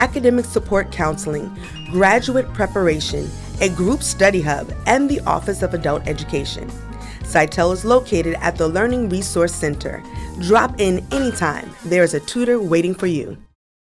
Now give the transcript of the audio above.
academic support counseling, graduate preparation, a group study hub, and the Office of Adult Education. Sitel is located at the Learning Resource Center. Drop in anytime. There is a tutor waiting for you.